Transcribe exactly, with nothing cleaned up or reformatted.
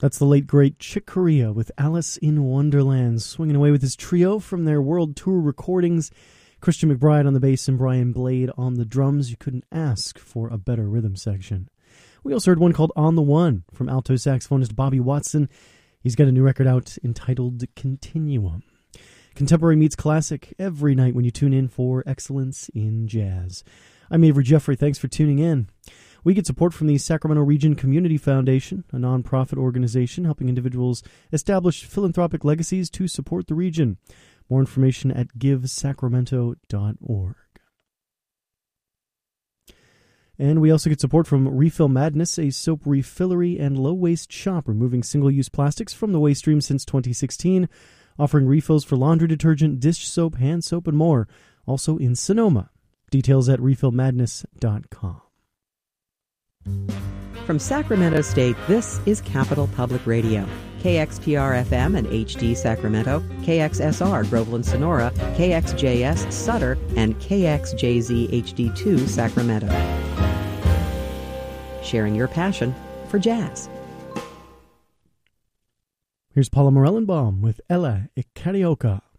That's the late, great Chick Corea with Alice in Wonderland, swinging away with his trio from their world tour recordings. Christian McBride on the bass and Brian Blade on the drums. You couldn't ask for a better rhythm section. We also heard one called On the One from alto saxophonist Bobby Watson. He's got a new record out entitled Continuum. Contemporary meets classic every night when you tune in for Excellence in Jazz. I'm Avery Jeffrey. Thanks for tuning in. We get support from the Sacramento Region Community Foundation, a nonprofit organization helping individuals establish philanthropic legacies to support the region. More information at give sacramento dot org. And we also get support from Refill Madness, a soap refillery and low-waste shop removing single-use plastics from the waste stream since twenty sixteen, offering refills for laundry detergent, dish soap, hand soap, and more, also in Sonoma. Details at refill madness dot com. From Sacramento State, this is Capital Public Radio. K X P R F M and H D Sacramento, K X S R Groveland Sonora, K X J S Sutter, and K X J Z H D two Sacramento. Sharing your passion for jazz. Here's Paula Morellenbaum with Ella e Carioca.